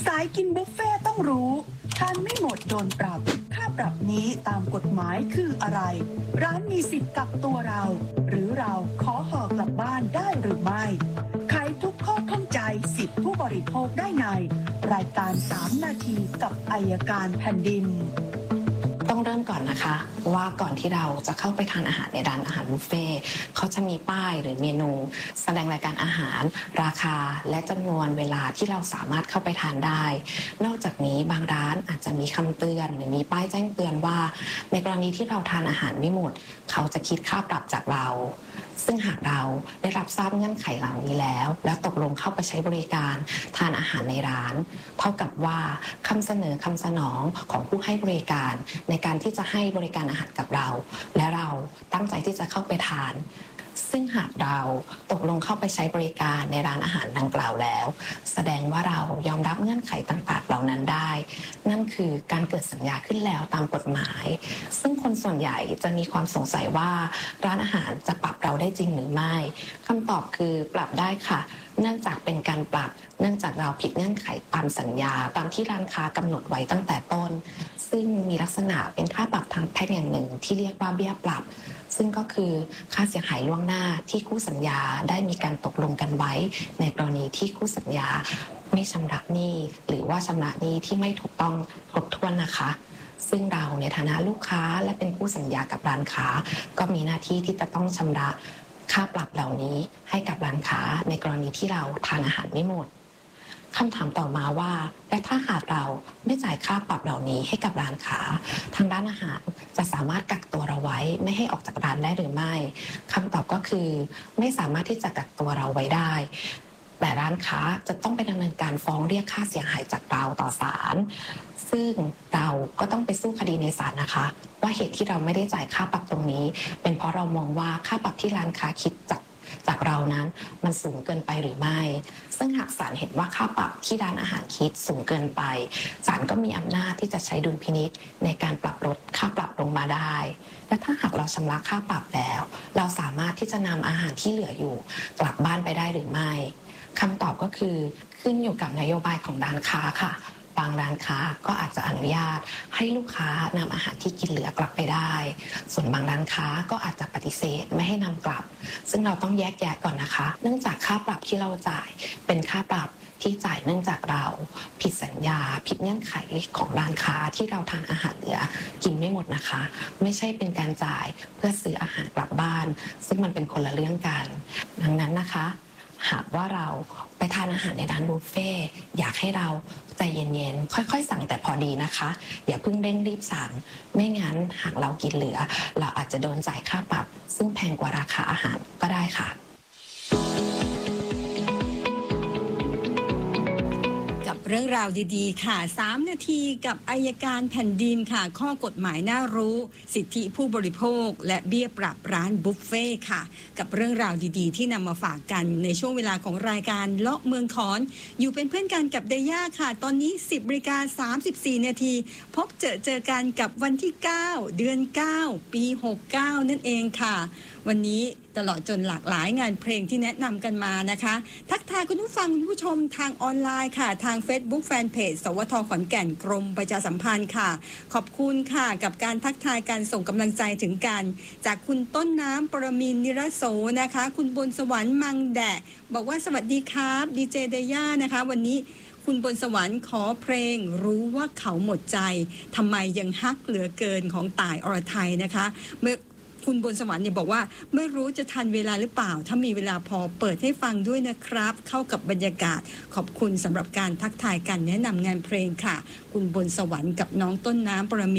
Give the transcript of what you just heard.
สายกินบุฟเฟ่ต้องรู้ทานไม่หมดโดนปรับค่าปรับนี้ตามกฎหมายคืออะไรร้านมีสิทธิ์กักตัวเราหรือเราขอห่อกลับบ้านได้หรือไม่ไขทุกข้อข้องใจสิทธิผู้บริโภคได้ในรายการ3 นาทีกับอัยการแผ่นดินต้องเริ่มก่อนนะคะว่าก่อนที่เราจะเข้าไปทานอาหารในร้านอาหารบุฟเฟ่เขาจะมีป้ายหรือเมนูแสดงรายการอาหารราคาและจำนวนเวลาที่เราสามารถเข้าไปทานได้นอกจากนี้บางร้านอาจจะมีคำเตือนหรือมีป้ายแจ้งเตือนว่าในกรณีที่เราทานอาหารไม่หมดเขาจะคิดค่าปรับจากเราซึ่งหากเราได้รับทราบเงื่อนไขเหล่านี้แล้วตกลงเข้าไปใช้บริการทานอาหารในร้านเท่ากับว่าคำเสนอคำสนองของผู้ให้บริการในการที่จะให้บริการอาหารกับเราและเราตั้งใจที่จะเข้าไปทานซึ่งหากเราตกลงเข้าไปใช้บริการในร้านอาหารดังกล่าวแล้วแสดงว่าเรายอมรับเงื่อนไขต่างๆเหล่านั้นได้นั่นคือการเกิดสัญญาขึ้นแล้วตามกฎหมายซึ่งคนส่วนใหญ่จะมีความสงสัยว่าร้านอาหารจะปรับเราได้จริงหรือไม่คำตอบคือปรับได้ค่ะเนื่องจากเป็นการปรับเนื่องจากเราผิดเงื่อนไขตามสัญญาตามที่ร้านค้ากำหนดไว้ตั้งแต่ต้นซึ่งมีลักษณะเป็นค่าปรับทางแพ่งอย่างหนึ่งที่เรียกว่าเบี้ยปรับซึ่งก็คือค่าเสียหายล่วงหน้าที่คู่สัญญาได้มีการตกลงกันไว้ในกรณีที่คู่สัญญาไม่ชำระหนี้หรือว่าชำระหนี้ที่ไม่ถูกต้องครบถ้วนนะคะซึ่งเราในฐานะลูกค้าและเป็นคู่สัญญากับร้านค้าก็มีหน้าที่ที่จะต้องชำระค่าปรับเหล่านี้ให้กับร้านค้าในกรณีที่เราทานอาหารไม่หมดคำถามต่อมาว่าและถ้าหากเราไม่จ่ายค่าปรับเหล่านี้ให้กับร้านค้าทางร้านอาหารจะสามารถกักตัวเราไว้ไม่ให้ออกจากร้านได้หรือไม่คำตอบก็คือไม่สามารถที่จะกักตัวเราไว้ได้แต่ร้านค้าจะต้องไปดำเนินการฟ้องเรียกค่าเสียหายจากเราต่อศาลซึ่งเราก็ต้องไปสู้คดีในศาลนะคะว่าเหตุที่เราไม่ได้จ่ายค่าปรับตรงนี้เป็นเพราะเรามองว่าค่าปรับที่ร้านค้าคิดจากเรานั้นมันสูงเกินไปหรือไม่ซึ่งหากศาลเห็นว่าค่าปรับที่ร้านอาหารคิดสูงเกินไปศาลก็มีอำนาจที่จะใช้ดุลพินิจในการปรับลดค่าปรับลงมาได้และถ้าหากเราชำระค่าปรับแล้วเราสามารถที่จะนำอาหารที่เหลืออยู่กลับบ้านไปได้หรือไม่คำตอบก็คือขึ้นอยู่กับนโยบายของร้านค้าค่ะบางร้านค้าก็อาจจะอนุญาตให้ลูกค้านำอาหารที่กินเหลือกลับไปได้ส่วนบางร้านค้าก็อาจจะปฏิเสธไม่ให้นำกลับซึ่งเราต้องแยกแยะก่อนนะคะเนื่องจากค่าปรับที่เราจ่ายเป็นค่าปรับที่จ่ายเนื่องจากเราผิดสัญญาผิดเงื่อนไขของร้านค้าที่เราทานอาหารเหลือกินไม่หมดนะคะไม่ใช่เป็นการจ่ายเพื่อซื้ออาหารกลับบ้านซึ่งมันเป็นคนละเรื่องกันดังนั้นนะคะหากว่าเราไปทานอาหารในร้านบุฟเฟ่อยากให้เราใจเย็นๆค่อยๆสั่งแต่พอดีนะคะอย่าเพิ่งเร่งรีบสั่งไม่งั้นหากเรากินเหลือเราอาจจะโดนจ่ายค่าปรับซึ่งแพงกว่าราคาอาหารก็ได้ค่ะเรื่องราวดีๆค่ะ3 นาทีกับอัยการแผ่นดินค่ะข้อกฎหมายน่ารู้สิทธิผู้บริโภคและเบี้ยปรับร้านบุฟเฟ่ค่ะกับเรื่องราวดีๆที่นำมาฝากกันในช่วงเวลาของรายการเลาะเมืองขอนอยู่เป็นเพื่อนกันกับเดย่าค่ะตอนนี้ 10:34 นาทีพบเจอกันกับวันที่9เดือน9ปี69นั่นเองค่ะวันนี้ตลอดจนหลากหลายงานเพลงที่แนะนำกันมานะคะทักทายคุณผู้ฟังคุณผู้ชมทางออนไลน์ค่ะทาง Facebook Fanpage สวท.ขอนแก่นกรมประชาสัมพันธ์ค่ะขอบคุณค่ะกับการทักทายการส่งกำลังใจถึงกันจากคุณต้นน้ำปรมินทร์นิรโสนะคะคุณบนสวรรค์มังแดะบอกว่าสวัสดีครับดีเจเดย่านะคะวันนี้คุณบนสวรรค์ขอเพลงรู้ว่าเขาหมดใจทำไมยังฮักเหลือเกินของต่ายอรไทยนะคะเมื่อคุณบนสวรรค์เนี่ยบอกว่าไม่รู้จะทันเวลาหรือเปล่าถ้ามีเวลาพอเปิดให้ฟังด้วยนะครับเข้ากับบรรยากาศขอบคุณสำหรับการทักทายกันแนะนำงานเพลงค่ะคุณบนสวรรค์กับน้องต้นน้ำปรมิ